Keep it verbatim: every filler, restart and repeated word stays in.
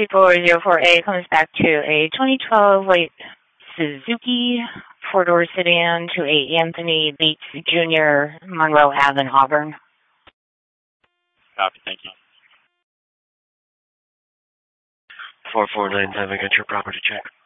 two four zero four A comes back to a twenty twelve white Suzuki four-door sedan to a Anthony Bates Junior, Monroe Ave in Auburn. Copy, thank you. four four nine seven, get your property check.